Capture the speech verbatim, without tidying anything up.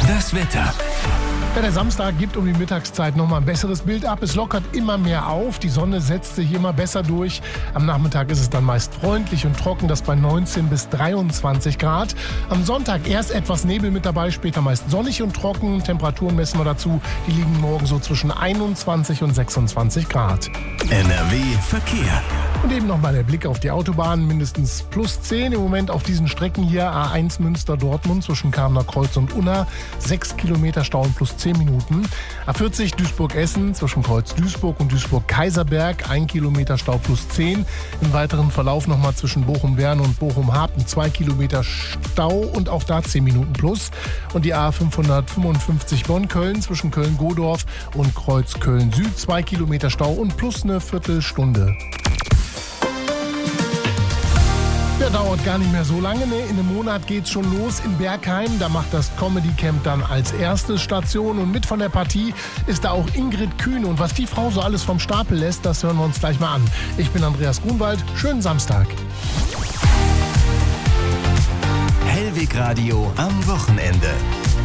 Das Wetter. Ja, der Samstag gibt um die Mittagszeit nochmal ein besseres Bild ab. Es lockert immer mehr auf. Die Sonne setzt sich immer besser durch. Am Nachmittag ist es dann meist freundlich und trocken, das bei neunzehn bis dreiundzwanzig Grad. Am Sonntag erst etwas Nebel mit dabei, später meist sonnig und trocken. Temperaturen messen wir dazu. Die liegen morgen so zwischen einundzwanzig und sechsundzwanzig Grad. N R W Verkehr. Und eben nochmal der Blick auf die Autobahnen. Mindestens plus zehn im Moment auf diesen Strecken hier. A eins Münster-Dortmund zwischen Kamener Kreuz und Unna. sechs Kilometer Stau und plus zehn Minuten. A vierzig Duisburg-Essen zwischen Kreuz-Duisburg und Duisburg-Kaiserberg. ein Kilometer Stau plus zehn. Im weiteren Verlauf nochmal zwischen Bochum-Werne und Bochum-Harpen. zwei Kilometer Stau und auch da zehn Minuten plus. Und die A fünfhundertfünfundfünfzig Bonn-Köln zwischen Köln-Godorf und Kreuz-Köln-Süd. zwei Kilometer Stau und plus eine Viertelstunde. Der dauert gar nicht mehr so lange, ne? In einem Monat geht's schon los in Bergheim. Da macht das Comedy Camp dann als erste Station. Und mit von der Partie ist da auch Ingrid Kühne. Und was die Frau so alles vom Stapel lässt, das hören wir uns gleich mal an. Ich bin Andreas Grunwald. Schönen Samstag. Hellweg Radio am Wochenende.